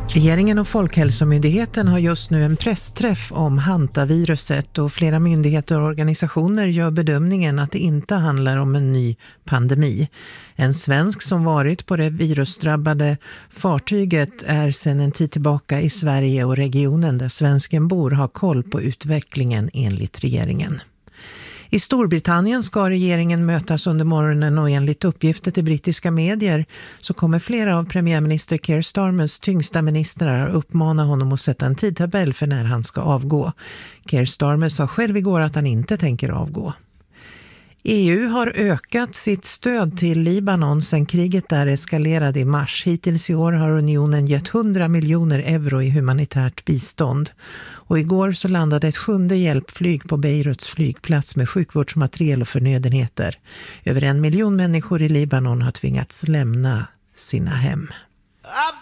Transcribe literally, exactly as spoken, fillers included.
Regeringen och Folkhälsomyndigheten har just nu en pressträff om hantaviruset och flera myndigheter och organisationer gör bedömningen att det inte handlar om en ny pandemi. En svensk som varit på det virusdrabbade fartyget är sedan en tid tillbaka i Sverige och regionen där svensken bor har koll på utvecklingen enligt regeringen. I Storbritannien ska regeringen mötas under morgonen och enligt uppgifter till brittiska medier så kommer flera av premiärminister Keir Starmers tyngsta ministrar uppmana honom att sätta en tidtabell för när han ska avgå. Keir Starmer sa själv igår att han inte tänker avgå. E U har ökat sitt stöd till Libanon sedan kriget där eskalerade i mars. Hittills i år har unionen gett hundra miljoner euro i humanitärt bistånd. Och igår så landade ett sjunde hjälpflyg på Beiruts flygplats med sjukvårdsmateriel och förnödenheter. Över en miljon människor i Libanon har tvingats lämna sina hem.